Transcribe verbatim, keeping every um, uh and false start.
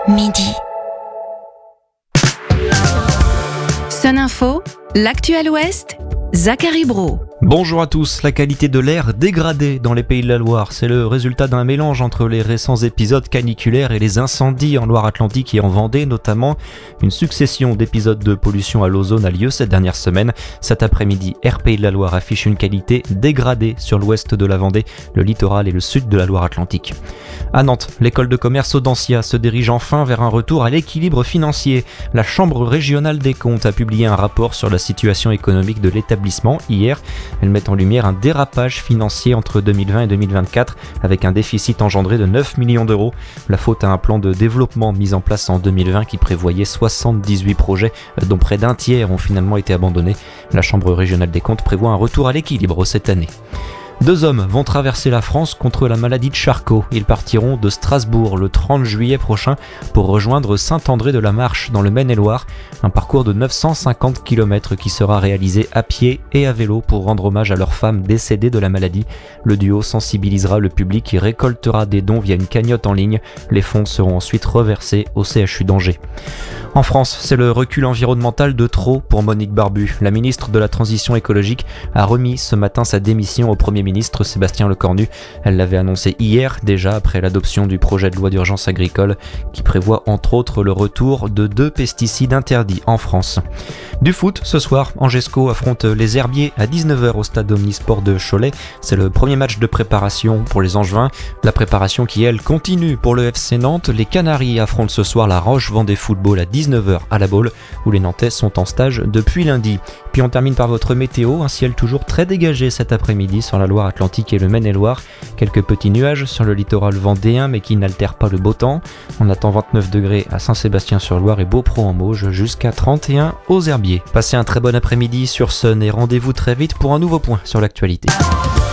midi. Sun Info, l'actu à l'Ouest, Zachary Brault. Bonjour à tous. La qualité de l'air dégradée dans les Pays de la Loire, c'est le résultat d'un mélange entre les récents épisodes caniculaires et les incendies en Loire-Atlantique et en Vendée notamment. Une succession d'épisodes de pollution à l'ozone a lieu cette dernière semaine. Cet après-midi, Air Pays de la Loire affiche une qualité dégradée sur l'ouest de la Vendée, le littoral et le sud de la Loire-Atlantique. À Nantes, l'école de commerce Audencia se dirige enfin vers un retour à l'équilibre financier. La Chambre régionale des comptes a publié un rapport sur la situation économique de l'établissement hier. Elle met en lumière un dérapage financier entre deux mille vingt et deux mille vingt-quatre avec un déficit engendré de neuf millions d'euros. La faute à un plan de développement mis en place en deux mille vingt qui prévoyait soixante-dix-huit projets dont près d'un tiers ont finalement été abandonnés. La Chambre régionale des comptes prévoit un retour à l'équilibre cette année. Deux hommes vont traverser la France contre la maladie de Charcot. Ils partiront de Strasbourg le trente juillet prochain pour rejoindre Saint-André-de-la-Marche dans le Maine-et-Loire. Un parcours de neuf cent cinquante kilomètres qui sera réalisé à pied et à vélo pour rendre hommage à leurs femmes décédées de la maladie. Le duo sensibilisera le public et récoltera des dons via une cagnotte en ligne. Les fonds seront ensuite reversés au C H U d'Angers. En France, c'est le recul environnemental de trop pour Monique Barbu. La ministre de la Transition écologique a remis ce matin sa démission au Premier ministre Sébastien Lecornu. Elle l'avait annoncé hier, déjà après l'adoption du projet de loi d'urgence agricole qui prévoit entre autres le retour de deux pesticides interdits en France. Du foot, ce soir, Angesco affronte les Herbiers à dix-neuf heures au stade Omnisport de Cholet. C'est le premier match de préparation pour les Angevins. La préparation qui, elle, continue pour le F C Nantes. Les Canaries affrontent ce soir la Roche-Vendée Football à dix-neuf heures à la Baule, où les Nantais sont en stage depuis lundi. Puis on termine par votre météo, un ciel toujours très dégagé cet après-midi sur la Loire-Atlantique et le Maine-et-Loire. Quelques petits nuages sur le littoral vendéen, mais qui n'altèrent pas le beau temps. On attend vingt-neuf degrés à Saint-Sébastien-sur-Loire et Beaupro en Mauges, jusqu'à trente et un aux Herbiers. Passez un très bon après-midi sur Sun et rendez-vous très vite pour un nouveau point sur l'actualité.